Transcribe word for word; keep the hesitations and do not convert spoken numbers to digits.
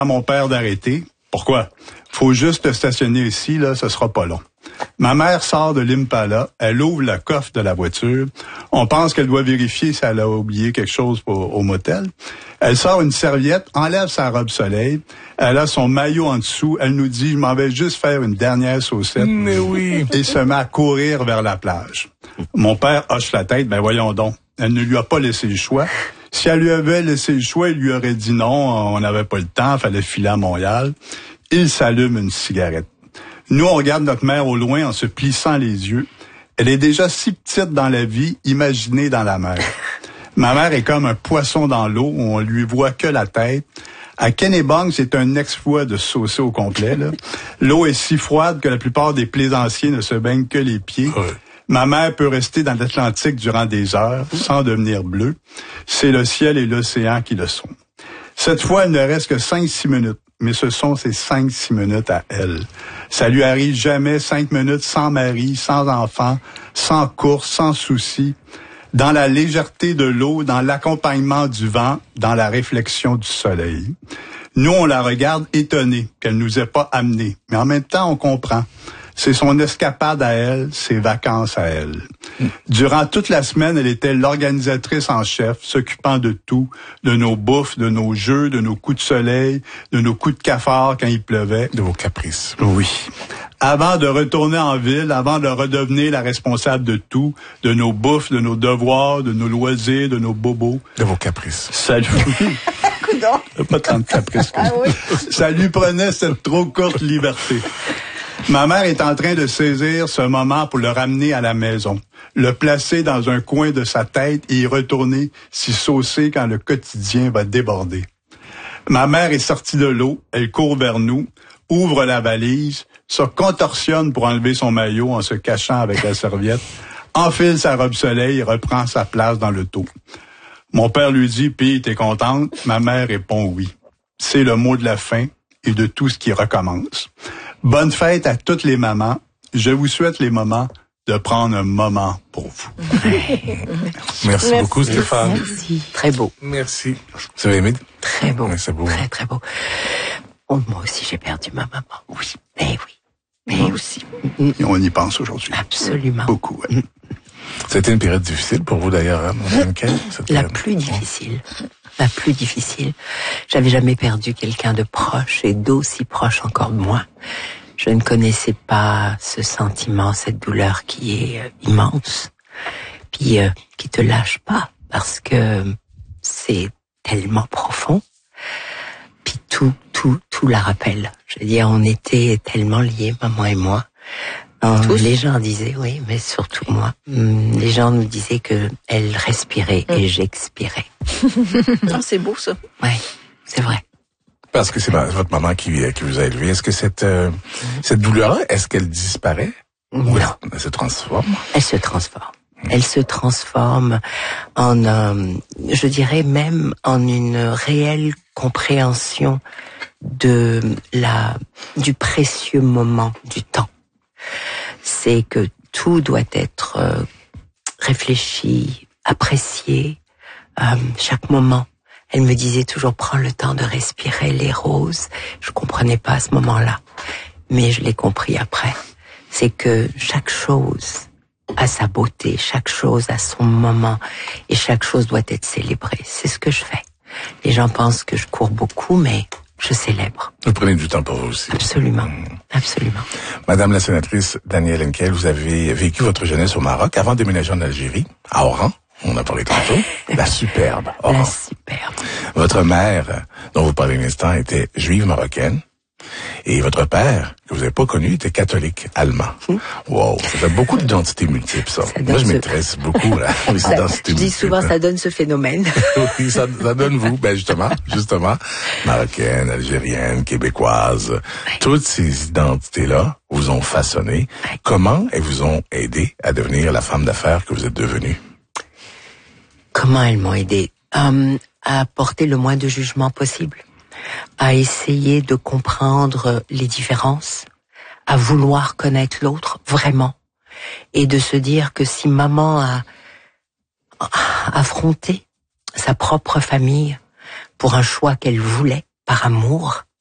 à mon père d'arrêter. Pourquoi? Faut juste te stationner ici, là, ce sera pas long. Ma mère sort de l'Impala, elle ouvre le coffre de la voiture. On pense qu'elle doit vérifier si elle a oublié quelque chose pour, au motel. Elle sort une serviette, enlève sa robe soleil. Elle a son maillot en dessous. Elle nous dit, je m'en vais juste faire une dernière saucette. Mais oui. Et se met à courir vers la plage. Mon père hoche la tête, ben voyons donc. Elle ne lui a pas laissé le choix. Si elle lui avait laissé le choix, il lui aurait dit non, on n'avait pas le temps, il fallait filer à Montréal. Il s'allume une cigarette. Nous, on regarde notre mère au loin en se plissant les yeux. Elle est déjà si petite dans la vie, imaginée dans la mer. Ma mère est comme un poisson dans l'eau où on lui voit que la tête. À Kennebunk, c'est un exploit de se saucer au complet, là. L'eau est si froide que la plupart des plaisanciers ne se baignent que les pieds. Ouais. Ma mère peut rester dans l'Atlantique durant des heures sans devenir bleue. C'est le ciel et l'océan qui le sont. Cette fois, il ne reste que cinq six minutes. Mais ce sont ces cinq six minutes à elle. Ça lui arrive jamais cinq minutes sans mari, sans enfant, sans course, sans souci, dans la légèreté de l'eau, dans l'accompagnement du vent, dans la réflexion du soleil. Nous, on la regarde étonnée qu'elle nous ait pas amenés, mais en même temps, on comprend. C'est son escapade à elle, ses vacances à elle. Durant toute la semaine, elle était l'organisatrice en chef, s'occupant de tout, de nos bouffes, de nos jeux, de nos coups de soleil, de nos coups de cafard quand il pleuvait. De vos caprices. Oui. Avant de retourner en ville, avant de redevenir la responsable de tout, de nos bouffes, de nos devoirs, de nos loisirs, de nos bobos. De vos caprices. Salut. Pas tant de caprices que ça. Ah oui. Ça lui prenait cette trop courte liberté. Ma mère est en train de saisir ce moment pour le ramener à la maison, le placer dans un coin de sa tête et y retourner s'y saucer quand le quotidien va déborder. Ma mère est sortie de l'eau, elle court vers nous, ouvre la valise, se contorsionne pour enlever son maillot en se cachant avec la serviette, enfile sa robe soleil et reprend sa place dans le taux. Mon père lui dit « Pis, t'es contente? » Ma mère répond « Oui. » C'est le mot de la fin et de tout ce qui recommence. Bonne fête à toutes les mamans. Je vous souhaite les moments de prendre un moment pour vous. Merci, Merci beaucoup, Stéphane. Merci. Très beau. Merci. Vous avez aimé? Très beau. Oui, c'est beau. Très, très beau. Oh, moi aussi, j'ai perdu ma maman. Oui. Eh oui. Mais moi aussi. Et on y pense aujourd'hui. Absolument. Beaucoup, oui. C'était une période difficile pour vous, d'ailleurs, hein, Mme Kay? La plus difficile. La plus difficile. J'avais jamais perdu quelqu'un de proche et d'aussi proche encore de moi. Je ne connaissais pas ce sentiment, cette douleur qui est euh, immense, puis euh, qui te lâche pas parce que c'est tellement profond. Puis tout, tout, tout la rappelle. Je veux dire, on était tellement liés, maman et moi. Euh, les gens disaient, oui, mais surtout moi. Les gens nous disaient que elle respirait mmh. et j'expirais. Ah, c'est beau ça. Ouais, c'est vrai. Parce que c'est votre maman qui, qui vous a élevé. Est-ce que cette euh, cette douleur-là, est-ce qu'elle disparaît? Non. Ou elle, elle se transforme? Elle se transforme. Mmh. Elle se transforme en, euh, je dirais même en une réelle compréhension de la du précieux moment du temps. C'est que tout doit être euh, réfléchi, apprécié, euh, chaque moment. Elle me disait toujours, prends le temps de respirer les roses. Je comprenais pas à ce moment-là, mais je l'ai compris après. C'est que chaque chose a sa beauté, chaque chose a son moment, et chaque chose doit être célébrée. C'est ce que je fais. Les gens pensent que je cours beaucoup, mais je célèbre. Vous prenez du temps pour vous aussi. Absolument, mmh. absolument. Madame la sénatrice Danielle Henkel, vous avez vécu votre jeunesse au Maroc avant de déménager en Algérie, à Oran. On a parlé tantôt. La superbe. Oran. La superbe. Votre mère, dont vous parlez un instant, était juive marocaine. Et votre père, que vous n'avez pas connu, était catholique allemand. Mmh. Wow, ça fait beaucoup d'identités multiples, ça. ça Moi, je ce... m'intéresse beaucoup à les ça, identités je dis multiples. souvent, ça donne ce phénomène. Oui, ça, ça donne vous, ben justement, justement, marocaine, algérienne, québécoise. Ouais. Toutes ces identités-là vous ont façonné. Ouais. Comment elles vous ont aidé à devenir la femme d'affaires que vous êtes devenue? Comment elles m'ont aidé? Um, à apporter le moins de jugement possible, à essayer de comprendre les différences, à vouloir connaître l'autre vraiment, et de se dire que si maman a affronté sa propre famille pour un choix qu'elle voulait, par amour.